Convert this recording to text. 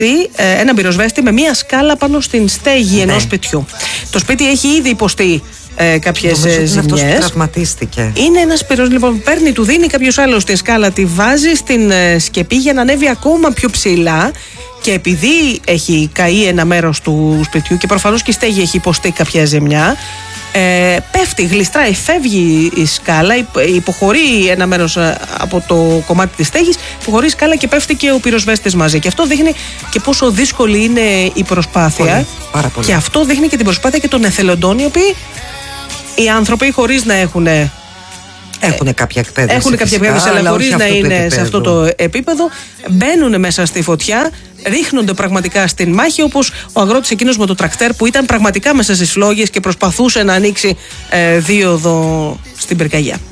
ένα πυροσβέστη με μία σκάλα πάνω στην στέγη ενός σπιτιού. Το σπίτι έχει ήδη υποστεί κάποιες ζημιές. Αυτός που τραυματίστηκε. Είναι ένας πυροσβέστης, λοιπόν, παίρνει, του δίνει κάποιος άλλος τη σκάλα, τη βάζει στην σκεπή για να ανέβει ακόμα πιο ψηλά. Και επειδή έχει καεί ένα μέρος του σπιτιού και προφανώς και η στέγη έχει υποστεί κάποια ζημιά, πέφτει, γλιστράει, φεύγει η σκάλα, υποχωρεί ένα μέρος από το κομμάτι της στέγης, υποχωρεί η σκάλα και πέφτει και ο πυροσβέστης μαζί. Και αυτό δείχνει και πόσο δύσκολη είναι η προσπάθεια. Πολύ, πάρα πολύ. Και αυτό δείχνει και την προσπάθεια και των εθελοντών, οι οποίοι, οι άνθρωποι, χωρίς να έχουν κάποια εκπαίδευση. Έχουν κάποια εκπαίδευση, αλλά χωρίς να είναι σε αυτό το επίπεδο, μπαίνουν μέσα στη φωτιά, ρίχνονται πραγματικά στην μάχη, όπως ο αγρότης εκείνος με το τρακτέρ που ήταν πραγματικά μέσα στις φλόγες και προσπαθούσε να ανοίξει δίωδο στην πυρκαγιά.